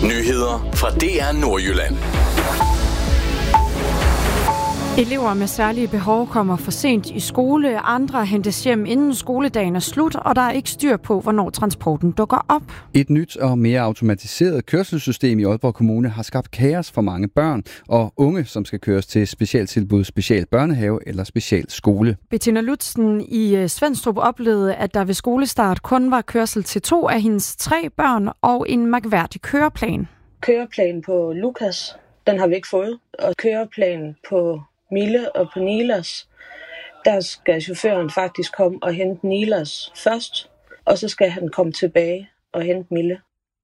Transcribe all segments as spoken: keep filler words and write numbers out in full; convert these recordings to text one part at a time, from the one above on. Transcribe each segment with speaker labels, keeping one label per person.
Speaker 1: Nyheder fra D R Nordjylland.
Speaker 2: Elever med særlige behov kommer for sent i skole, andre hentes hjem inden skoledagen er slut, og der er ikke styr på, hvornår transporten dukker op.
Speaker 3: Et nyt og mere automatiseret kørselssystem i Aalborg Kommune har skabt kaos for mange børn og unge, som skal køres til specialtilbud, special børnehave eller special skole.
Speaker 2: Bettina Lutzen i Svenstrup oplevede, at der ved skolestart kun var kørsel til to af hendes tre børn og en mærkværdig køreplan.
Speaker 4: Køreplanen på Lukas, den har vi ikke fået, og køreplanen på Mille og på Nilas, der skal chaufføren faktisk komme og hente Nilas først, og så skal han komme tilbage og hente Mille.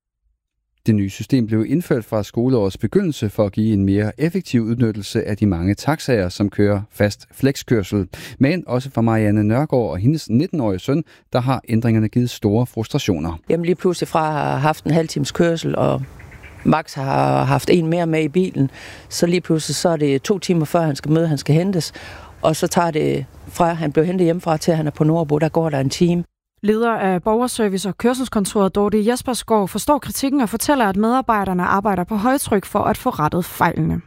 Speaker 3: Det nye system blev indført fra skoleårets begyndelse for at give en mere effektiv udnyttelse af de mange taxaer, som kører fast flexkørsel. Men også for Marianne Nørgaard og hendes nitten-årige søn, der har ændringerne givet store frustrationer.
Speaker 5: Jamen lige pludselig fra at have haft en halv times kørsel, og Max har haft en mere med i bilen, så lige pludselig så er det to timer før han skal møde, han skal hentes, og så tager det fra han blev hentet hjemmefra til han er på Nordbo, der går der en time.
Speaker 2: Leder af Borgerservice og Kørselskontoret Dorte Jespersgaard forstår kritikken og fortæller, at medarbejderne arbejder på højtryk for at få rettet fejlene.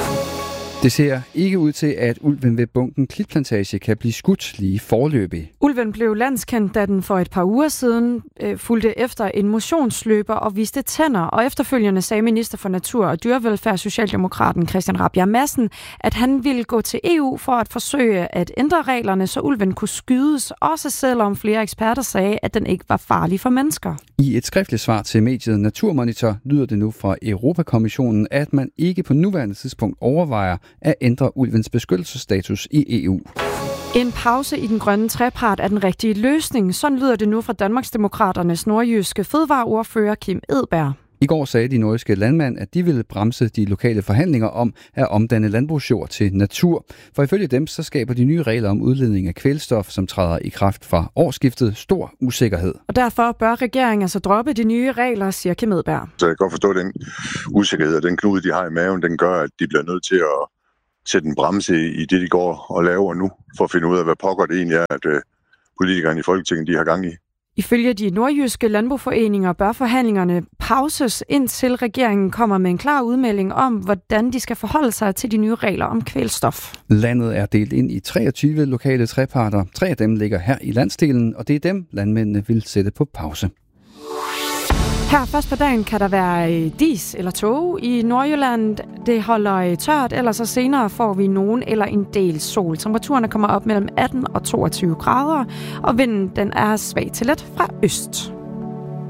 Speaker 3: Det ser ikke ud til, at ulven ved bunken Klitplantage kan blive skudt lige forløbig.
Speaker 2: Ulven blev landskendt, da den for et par uger siden øh, fulgte efter en motionsløber og viste tænder, og efterfølgende sagde minister for Natur og Dyrevelfærd, Socialdemokraten Christian Rabjerg Madsen, at han ville gå til E U for at forsøge at ændre reglerne, så ulven kunne skydes, også selvom flere eksperter sagde, at den ikke var farlig for mennesker.
Speaker 3: I et skriftligt svar til mediet Naturmonitor lyder det nu fra Europakommissionen, at man ikke på nuværende tidspunkt overvejer at ændre ulvens beskyttelsesstatus i E U.
Speaker 2: En pause i den grønne trepart er den rigtige løsning. Sådan lyder det nu fra Danmarksdemokraternes nordjyske fødevareordfører Kim Edberg.
Speaker 3: I går sagde de nordjyske landmænd, at de ville bremse de lokale forhandlinger om at omdanne landbrugsjord til natur. For ifølge dem, så skaber de nye regler om udledning af kvælstof, som træder i kraft fra årsskiftet, stor usikkerhed.
Speaker 2: Og derfor bør regeringen altså droppe de nye regler, siger Kim Edberg.
Speaker 6: Så jeg kan godt forstå, at den usikkerhed og den knude, de har i maven, den gør, at de bliver nødt til at sætte en bremse i det, de går og laver nu, for at finde ud af, hvad pokker det egentlig er, at øh, politikerne i Folketinget de har gang i.
Speaker 2: Ifølge de nordjyske landboforeninger bør forhandlingerne pauses, indtil regeringen kommer med en klar udmelding om, hvordan de skal forholde sig til de nye regler om kvælstof.
Speaker 3: Landet er delt ind i treogtyve lokale treparter. Tre af dem ligger her i landsdelen, og det er dem, landmændene vil sætte på pause.
Speaker 2: Her først på dagen kan der være dis eller tåge i Nordjylland. Det holder tørt, ellers så senere får vi nogen eller en del sol. Temperaturen kommer op mellem atten og toogtyve grader, og vinden den er svag til let fra øst.